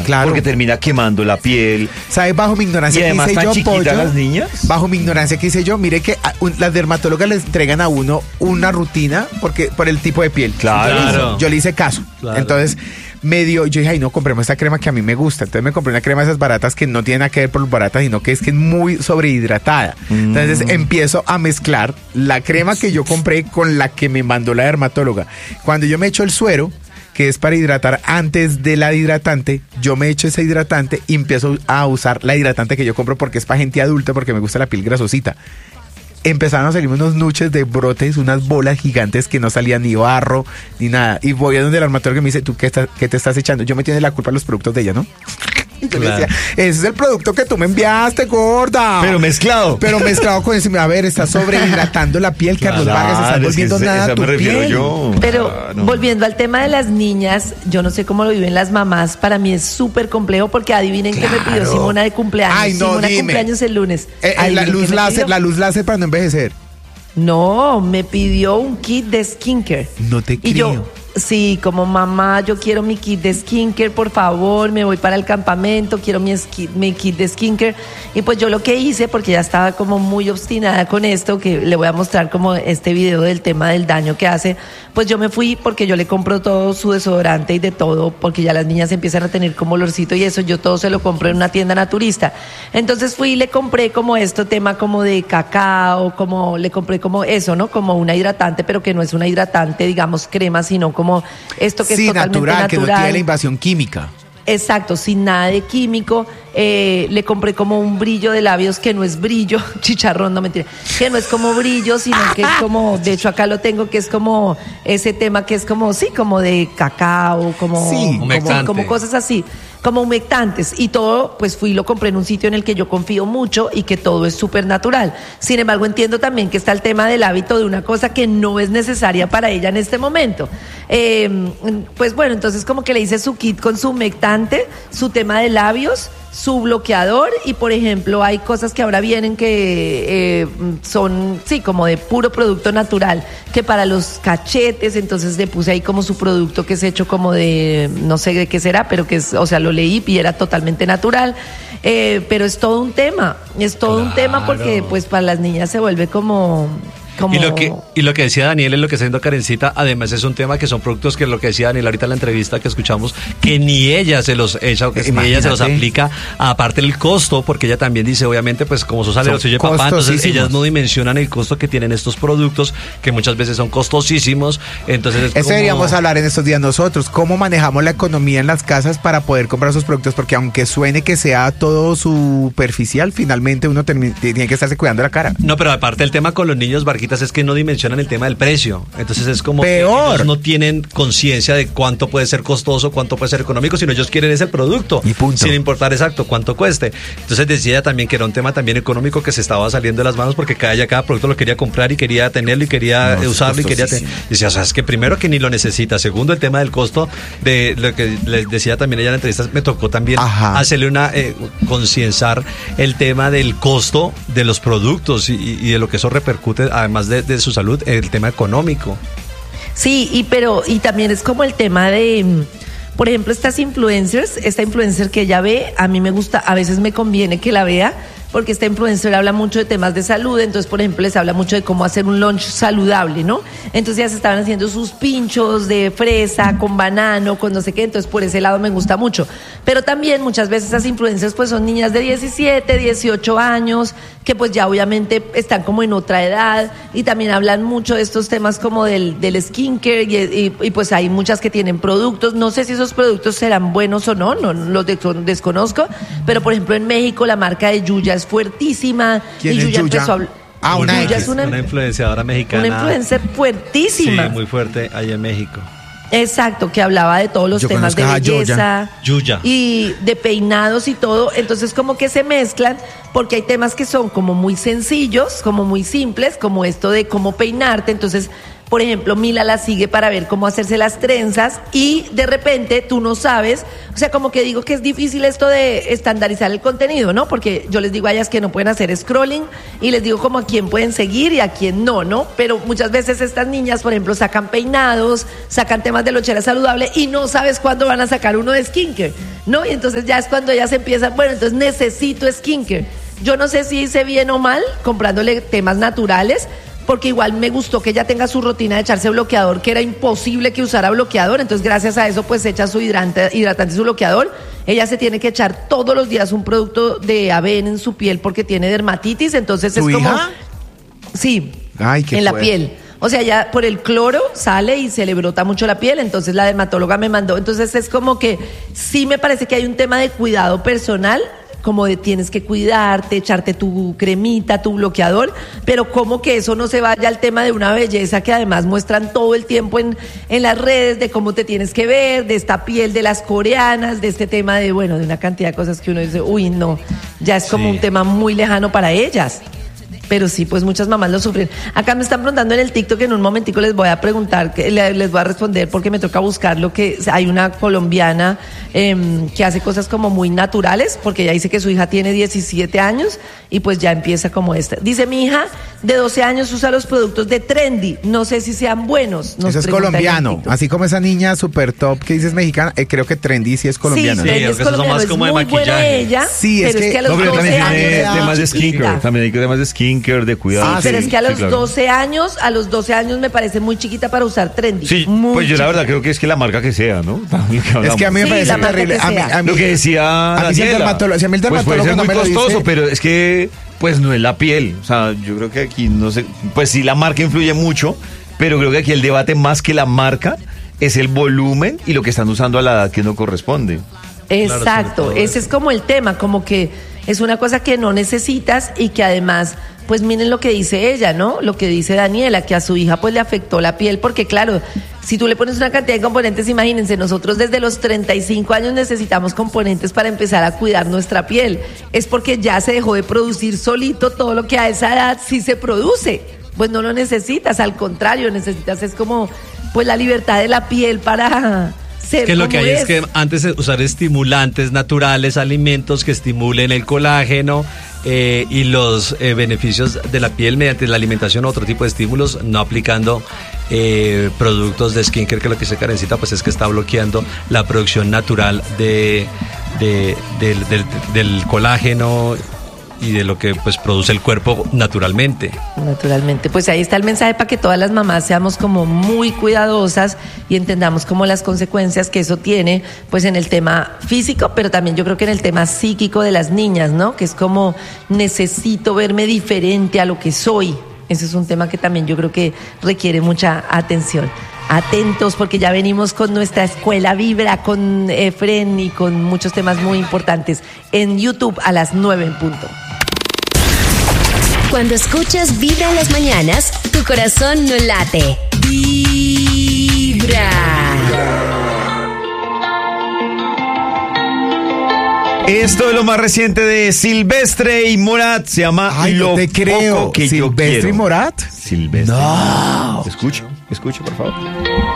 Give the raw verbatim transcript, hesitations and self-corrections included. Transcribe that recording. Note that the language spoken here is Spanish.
Claro. Porque termina quemando la piel. ¿Sabes bajo mi ignorancia Y que además hice tan yo, chiquitas Pollo? las niñas. Bajo mi ignorancia que hice yo, mire que a, un, las dermatólogas les entregan a uno una rutina porque por el tipo de piel. Claro. Yo, yo le hice caso. Claro. Entonces, me dio, yo dije, ay, no, compremos esta crema que a mí me gusta. Entonces me compré una crema de esas baratas que no tiene nada que ver por baratas, sino que es que es muy sobrehidratada. Mm. Entonces empiezo a mezclar la crema que yo compré con la que me mandó la dermatóloga. Cuando yo me echo el suero, que es para hidratar antes de la hidratante, yo me echo ese hidratante y empiezo a usar la hidratante que yo compro porque es para gente adulta, porque me gusta la piel grasosita. Empezaron a salir unos nuches de brotes, unas bolas gigantes que no salían ni barro ni nada. Y voy a donde el dermatólogo y me dice, ¿tú qué, estás, qué te estás echando? Yo me tiene la culpa de los productos de ella, ¿no? Y yo le Claro. decía, ese es el producto que tú me enviaste, gorda. Pero mezclado. Pero mezclado con ese, a ver, está sobrehidratando la piel, Carlos Claro, Vargas, está es que volviendo ese- nada esa a tu me refiero piel. yo. Pero Claro. volviendo al tema de las niñas, yo no sé cómo lo viven las mamás, para mí es súper complejo porque adivinen qué me pidió Claro. Simona de cumpleaños. Ay, no, Simona dime. cumpleaños el lunes. Eh, eh, la Adivinen luz qué me láser, pidió. la luz láser para no envejecer. No, me pidió un kit de skincare. No te Y yo, creo. sí, como mamá, yo quiero mi kit de skincare, por favor, me voy para el campamento, quiero mi, ski- mi kit de skincare. Y pues yo lo que hice, porque ya estaba como muy obstinada con esto, que le voy a mostrar como este video del tema del daño que hace, pues yo me fui porque yo le compro todo su desodorante y de todo, porque ya las niñas empiezan a tener como olorcito y eso, yo todo se lo compro en una tienda naturista. Entonces fui y le compré como esto, tema como de cacao, como le compré como eso, ¿no? Como una hidratante, pero que no es una hidratante, digamos, crema, sino como esto que Sí, es totalmente natural, natural. que no tiene la invasión química. Exacto, sin nada de químico. Eh, le compré como un brillo de labios que no es brillo, chicharrón, no mentira, que no es como brillo, sino que es como, de hecho acá lo tengo, que es como ese tema que es como, sí, como de cacao, como, Sí, como, humectante. como cosas así, como humectantes. Y todo, pues fui y lo compré en un sitio en el que yo confío mucho y que todo es súper natural. Sin embargo, entiendo también que está el tema del hábito de una cosa que no es necesaria para ella en este momento. Eh, pues bueno, entonces como que le hice su kit con su humectante, su tema de labios, su bloqueador y por ejemplo hay cosas que ahora vienen que eh, son, sí, como de puro producto natural, que para los cachetes, entonces le puse ahí como su producto que es hecho como de, no sé de qué será, pero que es, o sea, lo leí y era totalmente natural, eh, pero es todo un tema, es todo un tema porque pues para las niñas se vuelve como... Como... Y lo que y lo que decía Daniel es lo que está diciendo Karencita, además es un tema que son productos que lo que decía Daniel ahorita en la entrevista que escuchamos, que ni ella se los echa, que ni ella se los aplica, aparte el costo, porque ella también dice, obviamente, pues como sos alerosillo de papá, entonces costosísimos. ellas no dimensionan el costo que tienen estos productos, que muchas veces son costosísimos, entonces es Eso como... deberíamos hablar en estos días nosotros, cómo manejamos la economía en las casas para poder comprar esos productos, porque aunque suene que sea todo superficial, finalmente uno termi- tiene que estarse cuidando la cara. No, pero aparte el tema con los niños, Barquitas, es que no dimensionan el tema del precio. Entonces es como Peor. que ellos no tienen conciencia de cuánto puede ser costoso, cuánto puede ser económico, sino ellos quieren ese producto. Y punto. Sin importar exacto cuánto cueste. Entonces decía ella también que era un tema también económico que se estaba saliendo de las manos porque cada, ella, cada producto lo quería comprar y quería tenerlo y quería No, es usarlo y quería costosísimo. tener. Decía, o sea, es que primero que ni lo necesita. Segundo, el tema del costo de lo que les decía también ella en la entrevista, me tocó también Ajá. hacerle una eh, concienciar el tema del costo de los productos y, y de lo que eso repercute, además de, de su salud, el tema económico. Sí, y pero y también es como el tema de, mm, por ejemplo, estas influencers, esta influencer que ella ve, a mí me gusta, a veces me conviene que la vea, porque esta influencer habla mucho de temas de salud, entonces, por ejemplo, les habla mucho de cómo hacer un lunch saludable, ¿no? Entonces ya se estaban haciendo sus pinchos de fresa, con banano, con no sé qué, entonces por ese lado me gusta mucho. Pero también muchas veces esas influencers pues son niñas de diecisiete, dieciocho años, que pues ya obviamente están como en otra edad, y también hablan mucho de estos temas como del, del skincare, y, y, y pues hay muchas que tienen productos, no sé si esos productos serán buenos o no, no los de- desconozco, pero por ejemplo en México la marca de Yuya es fuertísima. ¿Quién y es Yuya Yuya? empezó a hablar. Ah, una Yuya X. es una, Una influenciadora mexicana. una influencer fuertísima. Sí, muy fuerte allá en México. Exacto, que hablaba de todos los Yo temas de conozco a Yuya. belleza Yuya. y de peinados y todo, entonces como que se mezclan porque hay temas que son como muy sencillos, como muy simples, como esto de cómo peinarte, entonces por ejemplo, Mila la sigue para ver cómo hacerse las trenzas y de repente tú no sabes, o sea, como que digo que es difícil esto de estandarizar el contenido, ¿no? Porque yo les digo a ellas que no pueden hacer scrolling y les digo como a quién pueden seguir y a quién no, ¿no? Pero muchas veces estas niñas, por ejemplo, sacan peinados, sacan temas de lochera saludable y no sabes cuándo van a sacar uno de skincare, ¿no? Y entonces ya es cuando ellas empiezan, bueno, entonces necesito skincare. Yo no sé si hice bien o mal comprándole temas naturales, porque igual me gustó que ella tenga su rutina de echarse bloqueador, que era imposible que usara bloqueador, entonces gracias a eso pues echa su hidrante, hidratante y su bloqueador. Ella se tiene que echar todos los días un producto de Avène en su piel porque tiene dermatitis, entonces es como... hija? Sí, Ay, qué en la fuerte. piel. O sea, ya por el cloro sale y se le brota mucho la piel, entonces la dermatóloga me mandó. Entonces es como que sí me parece que hay un tema de cuidado personal, como de tienes que cuidarte, echarte tu cremita, tu bloqueador, pero como que eso no se vaya al tema de una belleza que además muestran todo el tiempo en, en las redes, de cómo te tienes que ver, de esta piel de las coreanas, de este tema de, bueno, de una cantidad de cosas que uno dice, uy, no, ya es como Sí. un tema muy lejano para ellas. Pero sí, pues muchas mamás lo sufren. Acá me están preguntando en el TikTok, en un momentico les voy a preguntar, que le- les voy a responder porque me toca buscarlo, que hay una colombiana eh, que hace cosas como muy naturales, porque ella dice que su hija tiene diecisiete años y pues ya empieza como esta. Dice, mi hija de doce años usa los productos de Trendy, no sé si sean buenos. Nos Eso es pregunta en el colombiano. TikTok. Así como esa niña super top que dices mexicana, eh, creo que Trendy sí es colombiana. Sí, Sí, Trendy es porque esos son colombiano, más es como de muy buena maquillaje. ella, Sí, es pero es que- que a los No, pero doce también años tiene era temas de chiquita. skincare. También hay temas de skincare, de cuidado. Sí, pero es que a los sí, claro. doce años, a los doce años me parece muy chiquita para usar Trendy. Sí, muy pues yo la chiquita. verdad creo que es que la marca que sea, ¿no? También Es que a mí me Sí, parece la marca terrible. que A mí, sea. a mí- Lo que decía a mí si el Daniela, dermatólogo, si a mí el pues dermatólogo puede ser no muy me lo costoso, dice- pero es que pues no es la piel. O sea, yo creo que aquí no sé, pues sí la marca influye mucho, pero creo que aquí el debate más que la marca es el volumen y lo que están usando a la edad que no corresponde. Exacto, sobre todo ese es como el tema, como que es una cosa que no necesitas y que además, pues miren lo que dice ella, ¿no? Lo que dice Daniela, que a su hija pues le afectó la piel, porque claro, si tú le pones una cantidad de componentes, imagínense, nosotros desde los treinta y cinco años necesitamos componentes para empezar a cuidar nuestra piel. Es porque ya se dejó de producir solito todo lo que a esa edad sí se produce. Pues no lo necesitas, al contrario, necesitas es como pues la libertad de la piel para ser Que lo que como hay es que antes de usar estimulantes naturales, alimentos que estimulen el colágeno eh, y los eh, beneficios de la piel mediante la alimentación o otro tipo de estímulos, no aplicando eh, productos de skincare, que lo que dice Karencita pues es que está bloqueando la producción natural de, de- del, del- del colágeno y de lo que pues produce el cuerpo naturalmente. Naturalmente, pues ahí está el mensaje para que todas las mamás seamos como muy cuidadosas y entendamos como las consecuencias que eso tiene, pues en el tema físico, pero también yo creo que en el tema psíquico de las niñas, ¿no? Que es como necesito verme diferente a lo que soy. Ese es un tema que también yo creo que requiere mucha atención. Atentos porque ya venimos con nuestra escuela Vibra, con Efren y con muchos temas muy importantes en YouTube a las nueve en punto. Cuando escuchas Vibra en las mañanas, tu corazón no late. Vibra. Esto es lo más reciente de Silvestre y Morat. Se llama Ay, Lo no te creo. Poco que yo ¿Silvestre y quiero. Morat? Silvestre. No. Escucha, escucha, por favor.